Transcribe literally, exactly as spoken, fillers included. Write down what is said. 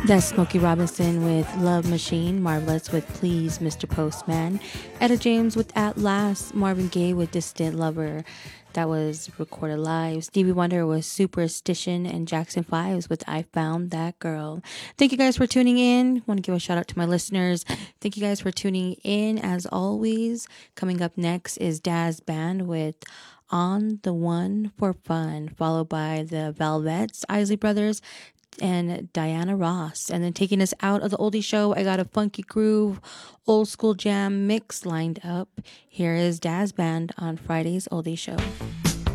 That's Smokey Robinson with Love Machine, Marvelous with Please Mister Postman, Etta James with At Last, Marvin Gaye with Distant Lover. That was recorded live. Stevie Wonder was Superstition, and Jackson Fives with I Found That Girl. Thank you guys for tuning in. Want to give a shout out to my listeners. Thank you guys for tuning in as always. Coming up next is Daz Band with On the One for Fun, followed by the Velvets, Isley Brothers, and Diana Ross. And then taking us out of the oldie show, I got a funky groove, old school jam mix lined up. Here is Daz Band on Friday's Oldie Show.